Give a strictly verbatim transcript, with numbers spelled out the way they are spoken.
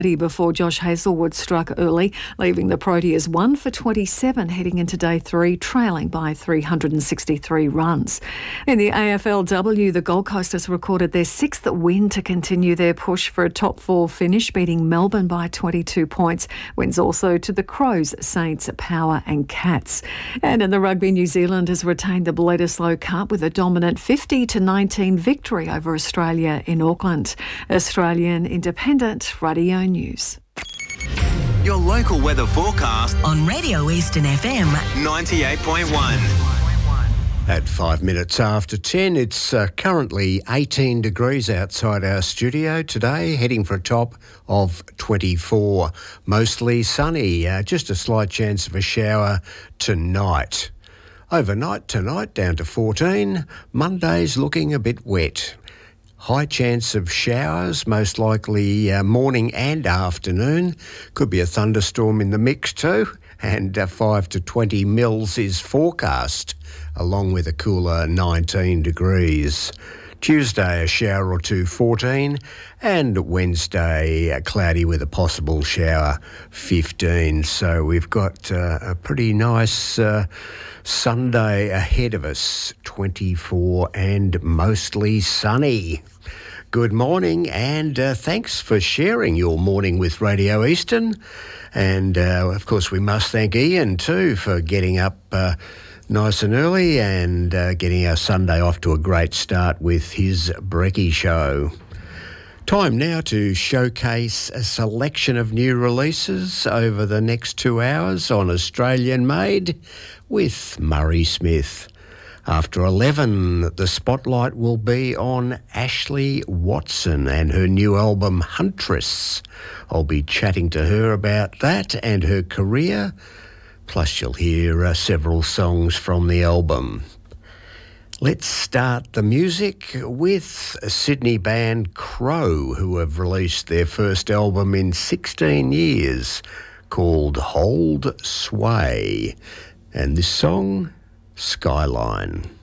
before Josh Hazlewood struck early, leaving the Proteas one for twenty-seven heading into day three, trailing by three hundred sixty-three runs. In the A F L W, the Gold Coast has recorded their sixth win to continue their push for a top four finish, beating Melbourne by twenty-two points. Wins also to the Crows, Saints, Power and Cats. And in the rugby, New Zealand has retained the Bledisloe Cup with a dominant fifty to nineteen victory over Australia in Auckland. Australian Independent Radio News. Your local weather forecast on Radio Eastern F M ninety-eight point one. At five minutes after ten, it's uh, currently eighteen degrees outside our studio today, heading for a top of twenty-four. Mostly sunny, uh, just a slight chance of a shower tonight. Overnight tonight down to fourteen. Monday's looking a bit wet. High chance of showers, most likely uh, morning and afternoon. Could be a thunderstorm in the mix too. And uh, five to twenty mils is forecast, along with a cooler nineteen degrees. Tuesday, a shower or two, fourteen. And Wednesday, uh, cloudy with a possible shower, fifteen. So we've got uh, a pretty nice uh, Sunday ahead of us, twenty-four and mostly sunny. Good morning, and uh, thanks for sharing your morning with Radio Eastern. And, uh, of course, we must thank Ian, too, for getting up uh, nice and early and uh, getting our Sunday off to a great start with his Brekkie Show. Time now to showcase a selection of new releases over the next two hours on Australian Made with Murray Smith. After eleven, the spotlight will be on Ashley Watson and her new album Huntress. I'll be chatting to her about that and her career, plus you'll hear uh, several songs from the album. Let's start the music with a Sydney band Crow, who have released their first album in sixteen years, called Hold Sway. And this song, Skyline.